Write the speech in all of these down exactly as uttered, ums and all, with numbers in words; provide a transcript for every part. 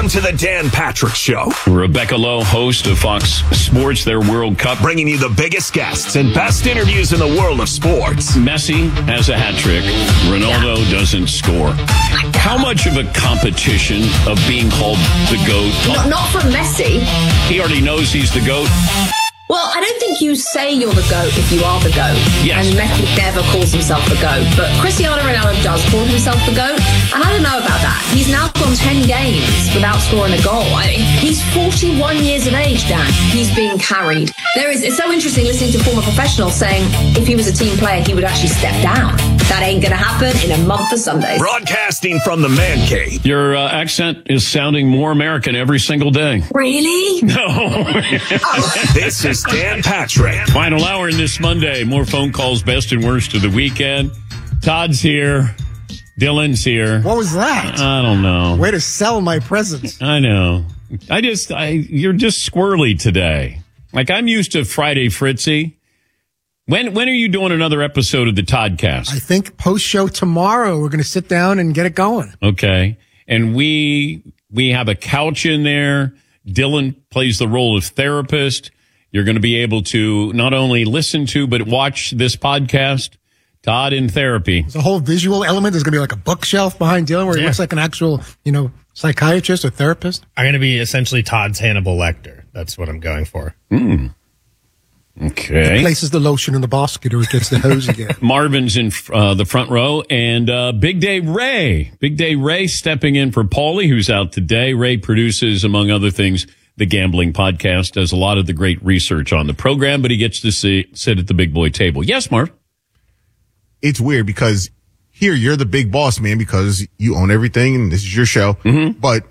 to the Dan Patrick Show. Rebecca Lowe, host of Fox Sports, their World Cup. Bringing you the biggest guests and best interviews in the world of sports. Messi has a hat trick. Ronaldo yeah. doesn't score. How much of a competition of being called the GOAT? Not, not from Messi. He already knows he's the GOAT. Well, I don't think you say you're the GOAT if you are the GOAT. Yes. And Messi never calls himself the GOAT. But Cristiano Ronaldo does call himself the GOAT. And I don't know about that. He's now gone ten games without scoring a goal. I mean, he's forty-one years of age, Dan. He's being carried. There is, it's so interesting listening to former professionals saying if he was a team player, he would actually step down. That ain't going to happen in a month of Sundays. Broadcasting from the man cave. Your uh, accent is sounding more American every single day. Really? No. Oh. This is Dan Patrick. Final hour in this Monday. More phone calls, best and worst of the weekend. Todd's here. Dylan's here. What was that? I don't know. Way to sell my presents. I know. I just, I, you're just squirrely today. Like, I'm used to Friday Fritzy. When when are you doing another episode of the Toddcast? I think post-show tomorrow. We're going to sit down and get it going. Okay. And we we have a couch in there. Dylan plays the role of therapist. You're going to be able to not only listen to, but watch this podcast, Todd in Therapy. There's a whole visual element. There's going to be like a bookshelf behind Dylan where he yeah. looks like an actual, you know, psychiatrist or therapist. I'm going to be essentially Todd's Hannibal Lecter. That's what I'm going for. Hmm. Okay. He places the lotion in the basket or he gets the hose again. Marvin's in uh, the front row, and uh, Big Day Ray. Big Day Ray stepping in for Paulie, who's out today. Ray produces, among other things, the Gambling Podcast, does a lot of the great research on the program, but he gets to see, sit at the big boy table. Yes, Marv? It's weird because here you're the big boss, man, because you own everything and this is your show. Mm-hmm. But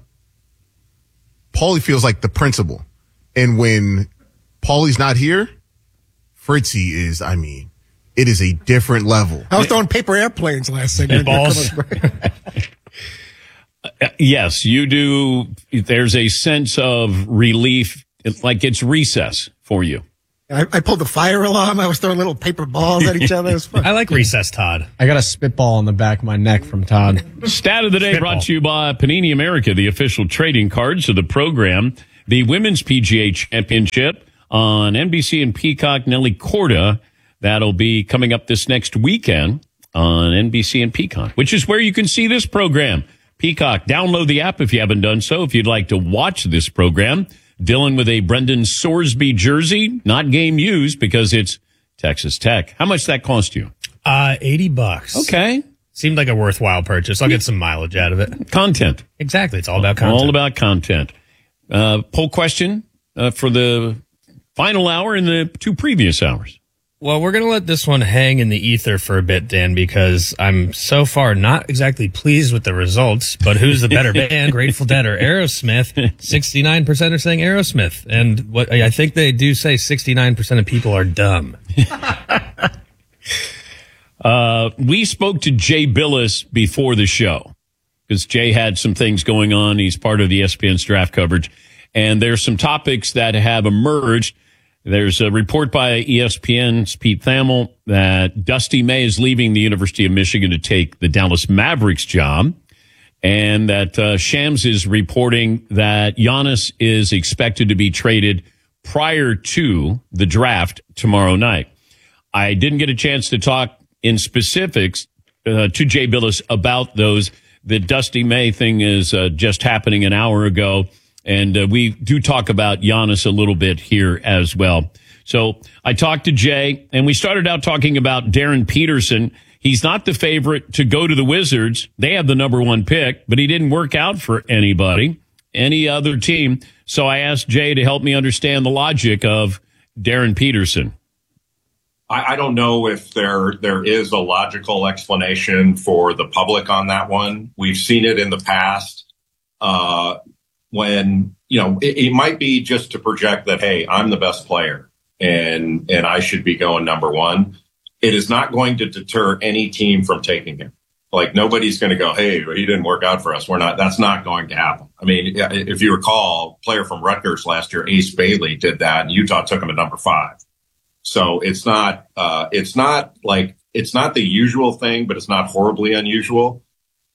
Paulie feels like the principal. And when Paulie's not here, Fritzy is, I mean, it is a different level. I was throwing paper airplanes last segment. Balls. Uh, yes, you do. There's a sense of relief, like it's recess for you. I, I pulled the fire alarm. I was throwing little paper balls at each other. It was fun. I like recess, Todd. I got a spitball on the back of my neck from Todd. Stat of the day Spitball. brought to you by Panini America, the official trading cards of the program. The Women's P G A Championship on N B C and Peacock. Nelly Korda. That'll be coming up this next weekend on N B C and Peacock, which is where you can see this program. Peacock, download the app if you haven't done so. If you'd like to watch this program, Dylan with a Brendan Sorsby jersey, not game used because it's Texas Tech. How much that cost you? Uh, eighty bucks. Okay. Seemed like a worthwhile purchase. I'll get some mileage out of it. Content. Exactly. It's all about content. All about content. Uh, poll question uh, for the final hour and the two previous hours. Well, we're going to let this one hang in the ether for a bit, Dan, because I'm so far not exactly pleased with the results, but who's the better band, Grateful Dead or Aerosmith? sixty-nine percent are saying Aerosmith. And what I think they do say sixty-nine percent of people are dumb. uh, we spoke to Jay Billis before the show because Jay had some things going on. He's part of the E S P N's draft coverage. And there's some topics that have emerged. There's a report by E S P N's Pete Thamel that Dusty May is leaving the University of Michigan to take the Dallas Mavericks job, and that uh, Shams is reporting that Giannis is expected to be traded prior to the draft tomorrow night. I didn't get a chance to talk in specifics uh, to Jay Billis about those. The Dusty May thing is uh, just happening an hour ago. And uh, we do talk about Giannis a little bit here as well. So I talked to Jay, and we started out talking about Darren Peterson. He's not the favorite to go to the Wizards. They have the number one pick, but he didn't work out for anybody, any other team. So I asked Jay to help me understand the logic of Darren Peterson. I, I don't know if there there is a logical explanation for the public on that one. We've seen it in the past. Uh When, you know, it, it might be just to project that, hey, I'm the best player and and I should be going number one. It is not going to deter any team from taking him. Like, nobody's going to go, hey, he didn't work out for us. We're not. That's not going to happen. I mean, if you recall, a player from Rutgers last year, Ace Bailey, did that, and Utah took him at number five. So it's not uh, it's not like it's not the usual thing, but it's not horribly unusual.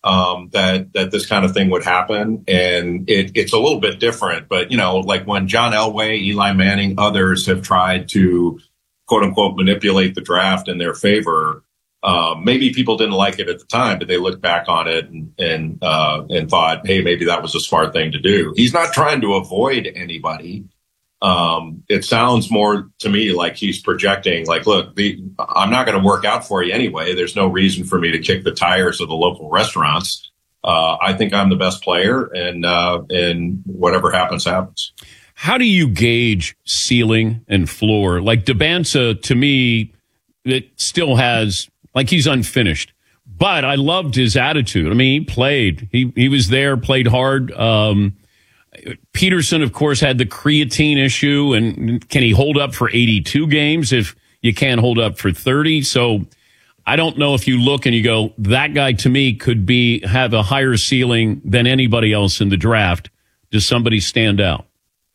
um, that that this kind of thing would happen, and it, it's a little bit different. But you know, like when John Elway, Eli Manning, others have tried to quote unquote manipulate the draft in their favor. Uh, maybe people didn't like it at the time, but they looked back on it and and uh, and thought, hey, maybe that was a smart thing to do. He's not trying to avoid anybody. Um, it sounds more to me like he's projecting, like, look, the, I'm not going to work out for you anyway. There's no reason for me to kick the tires of the local restaurants. Uh, I think I'm the best player, and uh, and whatever happens, happens. How do you gauge ceiling and floor? Like Dabansa, to me, it still has, like, he's unfinished. But I loved his attitude. I mean, he played. He he was there, played hard. Um Peterson, of course, had the creatine issue, and can he hold up for eighty-two games if you can't hold up for thirty? So I don't know if you look and you go, that guy to me could be have a higher ceiling than anybody else in the draft. Does somebody stand out?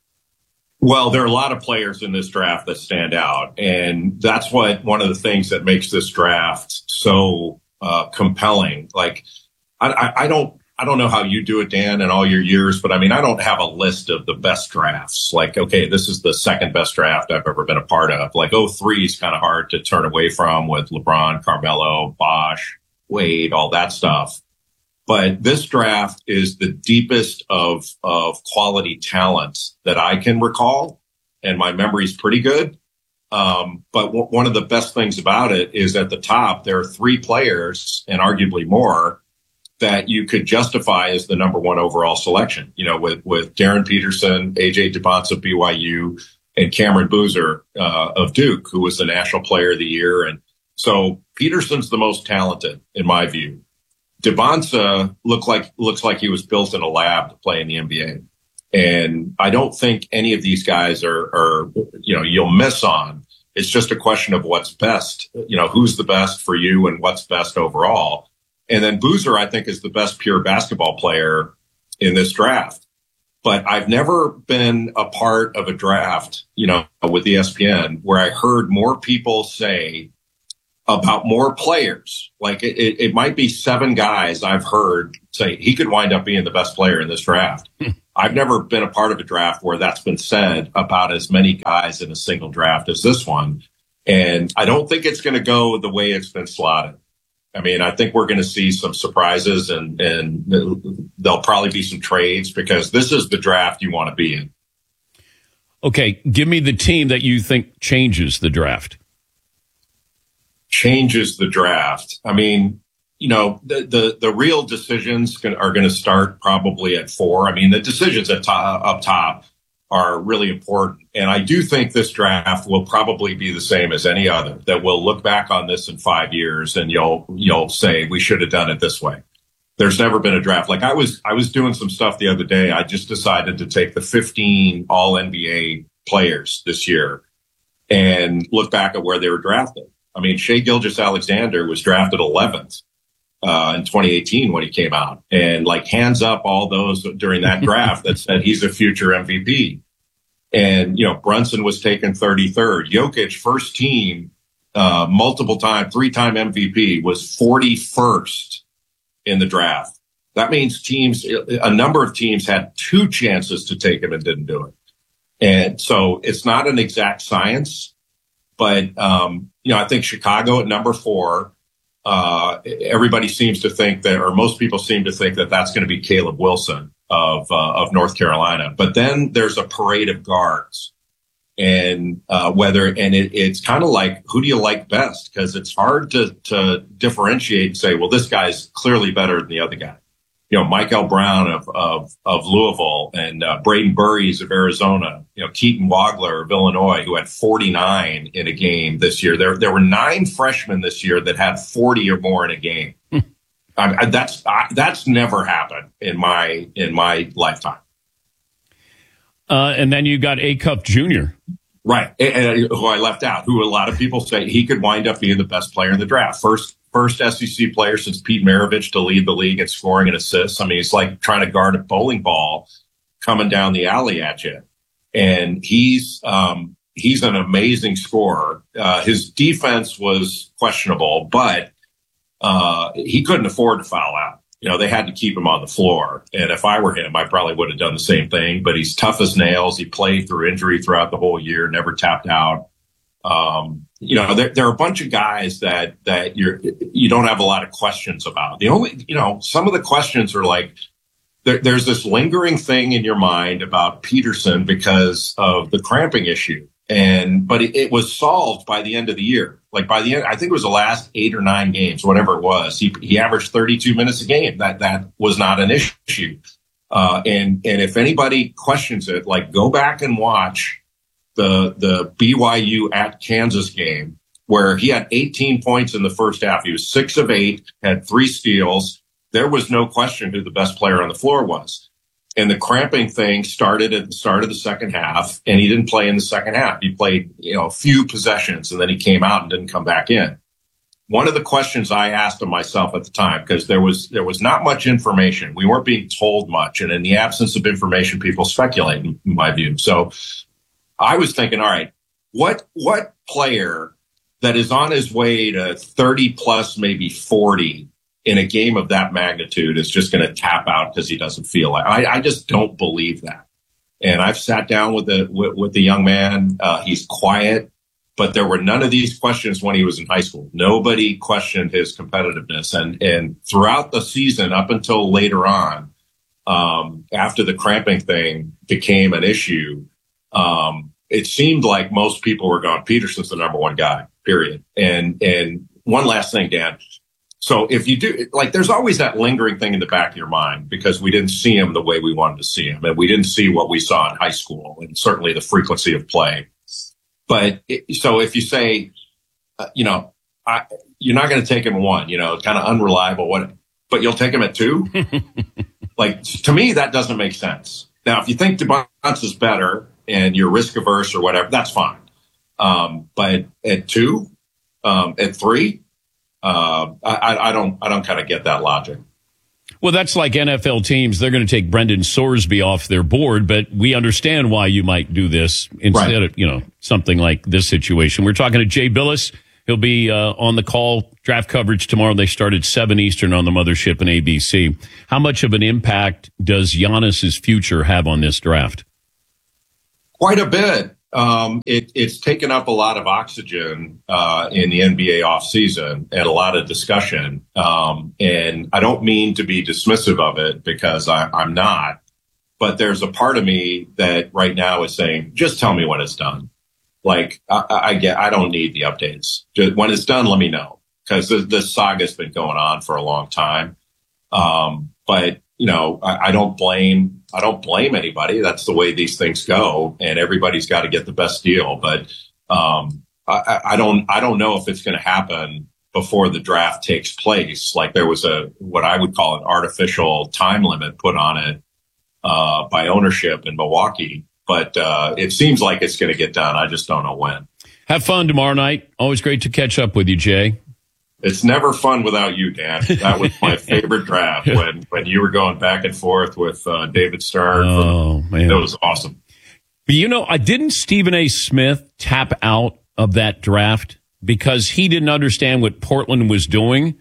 Well, there are a lot of players in this draft that stand out, and that's what one of the things that makes this draft so uh, compelling. Like, I, I, I don't. I don't know how you do it, Dan, in all your years, but I mean, I don't have a list of the best drafts. Like, okay, this is the second best draft I've ever been a part of. Like, oh three is kind of hard to turn away from with LeBron, Carmelo, Bosh, Wade, all that stuff. But this draft is the deepest of, of quality talent that I can recall, and my memory's pretty good. Um, but w- one of the best things about it is at the top, there are three players, and arguably more, that you could justify as the number one overall selection, you know, with, with Darren Peterson, A J Dubonsa of B Y U, and Cameron Boozer uh, of Duke, who was the National Player of the Year. And so Peterson's the most talented, in my view. Dubonsa look like, looks like he was built in a lab to play in the N B A. And I don't think any of these guys are, are, you know, you'll miss on. It's just a question of what's best, you know, who's the best for you and what's best overall. And then Boozer, I think, is the best pure basketball player in this draft. But I've never been a part of a draft, you know, with E S P N where I heard more people say about more players. Like it, it, it might be seven guys I've heard say he could wind up being the best player in this draft. I've never been a part of a draft where that's been said about as many guys in a single draft as this one. And I don't think it's going to go the way it's been slotted. I mean, I think we're going to see some surprises, and, and there'll probably be some trades because this is the draft you want to be in. Okay, give me the team that you think changes the draft. Changes the draft. I mean, you know, the the, the real decisions are going to start probably at four. I mean, the decisions at top, up top are really important. And I do think this draft will probably be the same as any other, that we'll look back on this in five years and you'll, you'll say, we should have done it this way. There's never been a draft. Like I was, I was doing some stuff the other day. I just decided to take the fifteen all N B A players this year and look back at where they were drafted. I mean, Shai Gilgeous-Alexander was drafted eleventh. Uh, in twenty eighteen when he came out, and like hands up all those during that draft that said he's a future M V P. And, you know, Brunson was taken thirty-third. Jokic, first team, uh, multiple time, three time M V P, was forty-first in the draft. That means teams, a number of teams had two chances to take him and didn't do it. And so it's not an exact science, but, um, you know, I think Chicago at number four, Uh, everybody seems to think that, or most people seem to think that that's going to be Caleb Wilson of, uh, of North Carolina. But then there's a parade of guards, and, uh, whether, and it, it's kind of like, who do you like best? Cause it's hard to, to differentiate and say, well, this guy's clearly better than the other guy. You know, Michael Brown of, of, of Louisville, and, uh, Braden Burries of Arizona, you know, Keaton Wagler of Illinois, who had forty-nine in a game this year. There, there were nine freshmen this year that had forty or more in a game. I, I, that's, I, that's never happened in my, in my lifetime. Uh, and then you got A. Cup Junior Right. And, and who I left out, who a lot of people say he could wind up being the best player in the draft. First, First S E C player since Pete Maravich to lead the league in scoring and assists. I mean, it's like trying to guard a bowling ball coming down the alley at you. And he's, um, he's an amazing scorer. Uh, his defense was questionable, but, uh, he couldn't afford to foul out. you know, they had to keep him on the floor. And if I were him, I probably would have done the same thing. But he's tough as nails. He played through injury throughout the whole year, never tapped out. Um, you know, there, there are a bunch of guys that that you're you don't have a lot of questions about. The only, you know, some of the questions are like, there, there's this lingering thing in your mind about Peterson because of the cramping issue. And, but it, it was solved by the end of the year. Like by the end, I think it was the last eight or nine games, whatever it was. He, he averaged thirty-two minutes a game. That, that was not an issue. Uh, and, and if anybody questions it, like go back and watch the, the B Y U at Kansas game where he had eighteen points in the first half. He was six of eight, had three steals. There was no question who the best player on the floor was. And the cramping thing started at the start of the second half, and he didn't play in the second half. He played, you know, a few possessions, and then he came out and didn't come back in. One of the questions I asked of myself at the time, because there was there was not much information. We weren't being told much, and in the absence of information, people speculate, in my view. So I was thinking, all right, what what player that is on his way to thirty plus, maybe forty, in a game of that magnitude is just going to tap out because he doesn't feel like I, I just don't believe that. And I've sat down with the with, with the young man. Uh, he's quiet, but there were none of these questions when he was in high school. Nobody questioned his competitiveness. And and throughout the season, up until later on, um, after the cramping thing became an issue, um, it seemed like most people were going, Peterson's the number one guy, period. And and one last thing, Dan. So if you do, like, there's always that lingering thing in the back of your mind because we didn't see him the way we wanted to see him. And we didn't see what we saw in high school and certainly the frequency of play. But it, so if you say, uh, you know, I, you're not going to take him at one, you know, kind of unreliable, what, but you'll take him at two. Like, to me, that doesn't make sense. Now, if you think DeBonce is better and you're risk averse or whatever, that's fine. Um, but at two, um, at three, Uh, I, I don't, I don't kind of get that logic. Well, that's like N F L teams. They're going to take Brendan Sorsby off their board, but we understand why you might do this instead right. of, you know, something like this situation. We're talking to Jay Bilas. He'll be uh, on the call draft coverage tomorrow. They start at seven Eastern on the mothership and A B C. How much of an impact does Giannis's future have on this draft? Quite a bit. Um, it, it's taken up a lot of oxygen uh, in the N B A offseason and a lot of discussion. Um, and I don't mean to be dismissive of it because I, I'm not. But there's a part of me that right now is saying, just tell me when it's done. Like, I, I get, I don't need the updates. Just, when it's done, let me know. Because this, this saga's been going on for a long time. Um, but, you know, I, I don't blame I don't blame anybody. That's the way these things go, and everybody's got to get the best deal. But um, I, I don't, I don't know if it's going to happen before the draft takes place. Like there was a what I would call an artificial time limit put on it uh, by ownership in Milwaukee. But uh, it seems like it's going to get done. I just don't know when. Have fun tomorrow night. Always great to catch up with you, Jay. It's never fun without you, Dan. That was my favorite draft when, when you were going back and forth with uh, David Stern. Oh, man. It was awesome. But, you know, I didn't Stephen A. Smith tap out of that draft because he didn't understand what Portland was doing.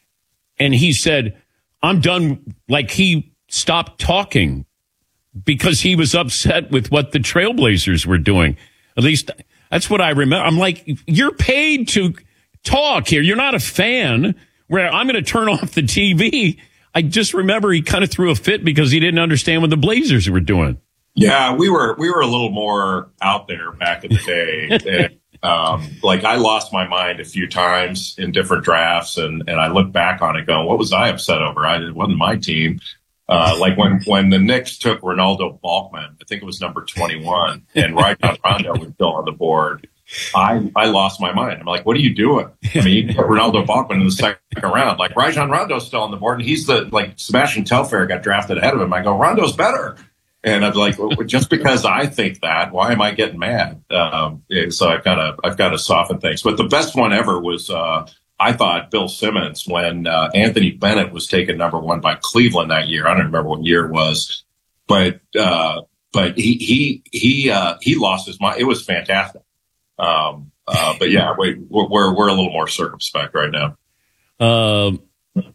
And he said, I'm done. Like he stopped talking because he was upset with what the Trailblazers were doing. At least that's what I remember. I'm like, you're paid to talk here. You're not a fan where I'm going to turn off the T V. I just remember he kind of threw a fit because he didn't understand what the Blazers were doing. Yeah, we were we were a little more out there back in the day. and, um, like I lost my mind a few times in different drafts, and, and I look back on it going, what was I upset over? I, it wasn't my team. Uh, like when, when the Knicks took Ronaldo Balkman, I think it was number twenty-one, and Rajon Rondo was still on the board. I, I lost my mind. I'm like, what are you doing? I mean, you put Ronaldo Balkman in the second round. Like, Rajon Rondo's still on the board, and he's the, like, Sebastian Telfair got drafted ahead of him. I go, Rondo's better. And I'm like, well, just because I think that, why am I getting mad? Um, so I've got to, I've got to soften things. But the best one ever was, uh, I thought Bill Simmons when, uh, Anthony Bennett was taken number one by Cleveland that year. I don't remember what year it was, but, uh, but he, he, he, uh, he lost his mind. It was fantastic. Um, uh, but yeah, we, we're, we're a little more circumspect right now. Uh,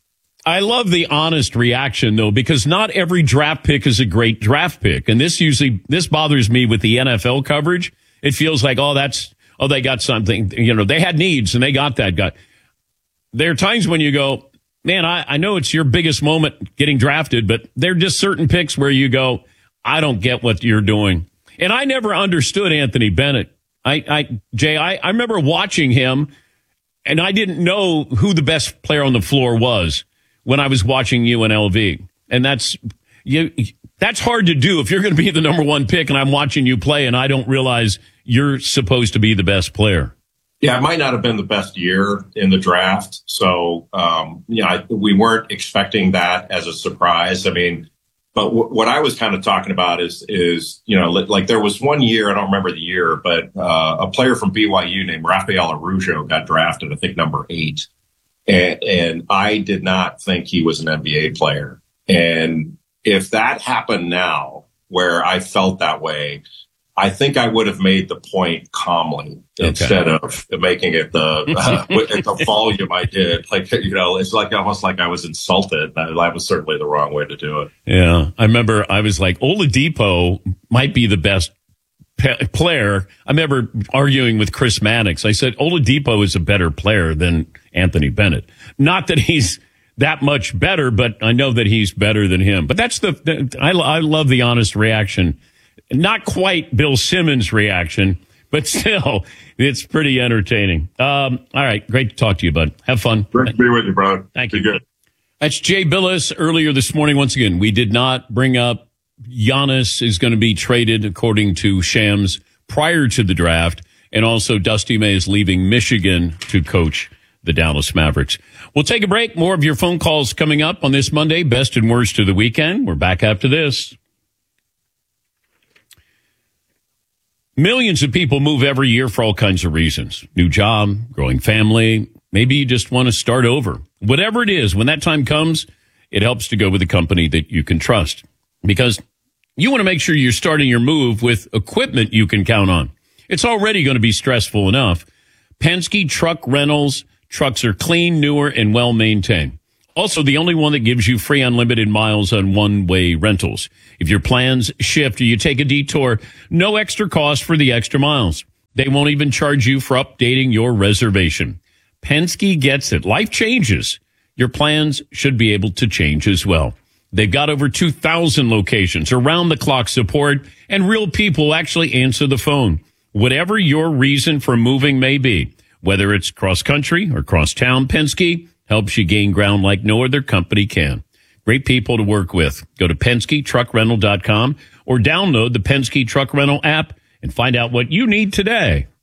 I love the honest reaction, though, because not every draft pick is a great draft pick. And this usually, this bothers me with the N F L coverage. It feels like, oh, that's, oh, they got something. You know, they had needs and they got that guy. There are times when you go, man, I, I know it's your biggest moment getting drafted, but there are just certain picks where you go, I don't get what you're doing. And I never understood Anthony Bennett. I, I, Jay, I, I remember watching him and I didn't know who the best player on the floor was when I was watching U N L V. And that's you. That's hard to do if you're going to be the number one pick and I'm watching you play and I don't realize you're supposed to be the best player. Yeah, it might not have been the best year in the draft. So, um, you know, I, we weren't expecting that as a surprise. I mean, but w- what I was kind of talking about is, is, you know, li- like there was one year, I don't remember the year, but uh, a player from B Y U named Rafael Araujo got drafted, I think number eight. And, and I did not think he was an N B A player. And if that happened now, where I felt that way, I think I would have made the point calmly okay. instead of making it the uh, at the volume I did. Like, you know, it's like almost like I was insulted. That, that was certainly the wrong way to do it. Yeah, I remember I was like, Oladipo might be the best pe- player. I remember arguing with Chris Mannix. I said Oladipo is a better player than Anthony Bennett. Not that he's that much better, but I know that he's better than him. But that's the, the I, I love the honest reaction. Not quite Bill Simmons' reaction, but still, it's pretty entertaining. Um, all right, great to talk to you, bud. Have fun. Great to be with you, bro. Thank be you. Good. That's Jay Billis earlier this morning. Once again, we did not bring up Giannis is going to be traded, according to Shams, prior to the draft, and also Dusty May is leaving Michigan to coach the Dallas Mavericks. We'll take a break. More of your phone calls coming up on this Monday, best and worst of the weekend. We're back after this. Millions of people move every year for all kinds of reasons. New job, growing family. Maybe you just want to start over. Whatever it is, when that time comes, it helps to go with a company that you can trust. Because you want to make sure you're starting your move with equipment you can count on. It's already going to be stressful enough. Penske Truck Rentals. Trucks are clean, newer, and well-maintained. Also, the only one that gives you free unlimited miles on one-way rentals. If your plans shift or you take a detour, no extra cost for the extra miles. They won't even charge you for updating your reservation. Penske gets it. Life changes. Your plans should be able to change as well. They've got over two thousand locations, around-the-clock support, and real people actually answer the phone. Whatever your reason for moving may be, whether it's cross-country or cross-town, Penske helps you gain ground like no other company can. Great people to work with. Go to Penske Truck Rental dot com or download the Penske Truck Rental app and find out what you need today.